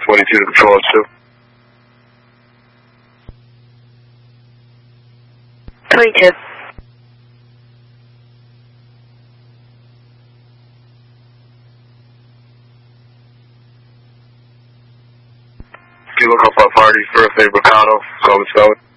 22 to Patrol 2. 22. You look up our party's birthday, Ricardo, so it's going.